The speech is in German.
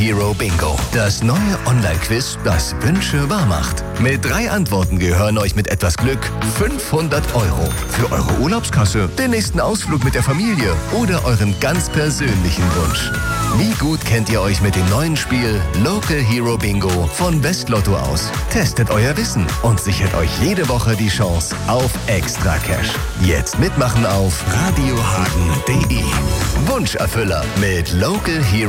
Hero Bingo. Das neue Online-Quiz, das Wünsche wahr macht. Mit 3 Antworten gehören euch mit etwas Glück 500 € für eure Urlaubskasse, den nächsten Ausflug mit der Familie oder euren ganz persönlichen Wunsch. Wie gut kennt ihr euch mit dem neuen Spiel Local Hero Bingo von Westlotto aus? Testet euer Wissen und sichert euch jede Woche die Chance auf Extra Cash. Jetzt mitmachen auf radiohagen.de. Wunscherfüller mit Local Hero